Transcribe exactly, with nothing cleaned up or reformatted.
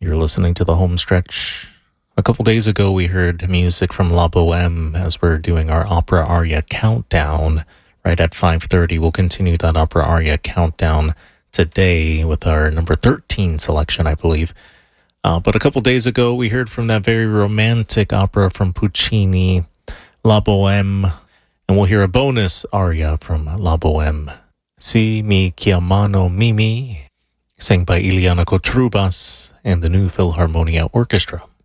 You're listening to the home stretch. A couple days ago, we heard music from La Boheme as we're doing our opera aria countdown. Right at five thirty, we'll continue that opera aria countdown today with our number thirteen selection, I believe. Uh, but a couple days ago, we heard from that very romantic opera from Puccini, La Boheme, and we'll hear a bonus aria from La Boheme, Si mi chiamano Mimi, sang by Iliana Kotrubas and the New Philharmonia Orchestra.